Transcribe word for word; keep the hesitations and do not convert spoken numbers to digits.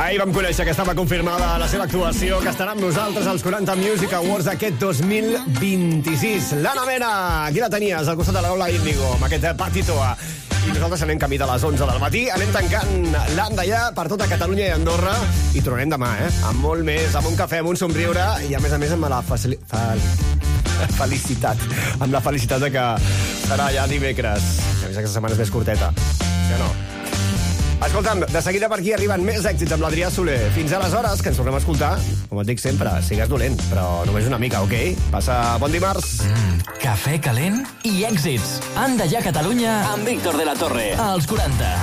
Ahir vam conèixer que estava confirmada la seva actuació, que estarà amb nosaltres als quaranta Music Awards d'aquest dos mil vint-i-sis. L'Anna Mena, aquí la tenies, al costat de la Lola Índigo, amb aquest Patitoa. I nosaltres anem camí de les onze del matí, anem tancant l'Anda ja per tota Catalunya i Andorra, i tornarem demà, eh? Amb molt més, amb un cafè, amb un somriure, i a més a més amb la facili... Fel... felicitat, amb la felicitat de que serà ja dimecres. A més, aquesta setmana és més curteta, sí o no? Escolta'm, de seguida per aquí arriben més èxits amb l'Adrià Soler. Fins aleshores, que ens tornem a escoltar, com et dic sempre, sigues dolent, però només una mica, ok? Passa bon dimarts. Mm, cafè calent i èxits. Anda ja Catalunya amb Víctor de la Torre. Als quaranta.